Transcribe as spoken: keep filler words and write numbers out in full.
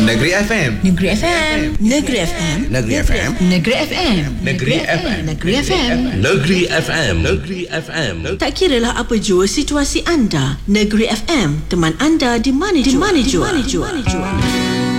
Negeri F M. Negeri F M. Negeri F M. Negeri F M. Negeri F M. Negeri F M. Negeri F M. Negeri F M. Negeri F M. Tak kiralah apa jua situasi anda, Negeri F M teman anda di mana jua. Di mana jua. Di mana jua.